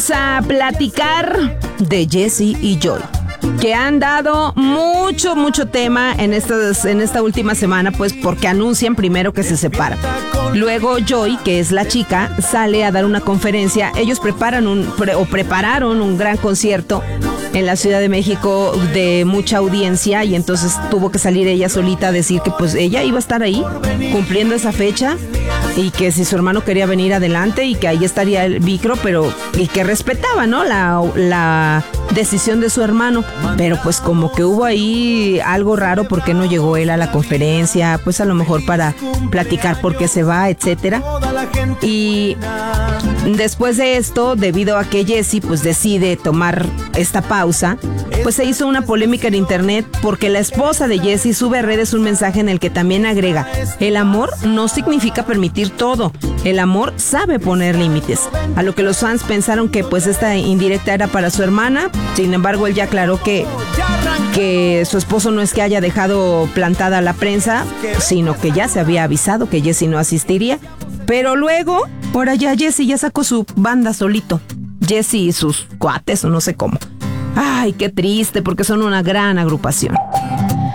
A platicar de Jessie y Joy, que han dado mucho tema en esta última semana, pues porque anuncian primero que se separan. Luego Joy, que es la chica, sale a dar una conferencia. Ellos prepararon un gran concierto en la Ciudad de México de mucha audiencia, y entonces tuvo que salir ella solita a decir que pues ella iba a estar ahí cumpliendo esa fecha, y que si su hermano quería venir adelante y que ahí estaría el micro, pero y que respetaba, ¿no?, la decisión de su hermano. Pero pues como que hubo ahí algo raro porque no llegó él a la conferencia, pues a lo mejor para platicar por qué se va, etcétera. Y después de esto, debido a que Jessie pues decide tomar esta pausa, pues se hizo una polémica en internet porque la esposa de Jessie sube a redes un mensaje en el que también agrega: el amor no significa permitir todo, el amor sabe poner límites. A lo que los fans pensaron que pues esta indirecta era para su hermana. Sin embargo, él ya aclaró que su esposo no es que haya dejado plantada a la prensa, sino que ya se había avisado que Jessie no asistiría. Pero luego, por allá Jessie ya sacó su banda solito, Jessie y sus cuates, o no sé cómo. Ay, qué triste, porque son una gran agrupación.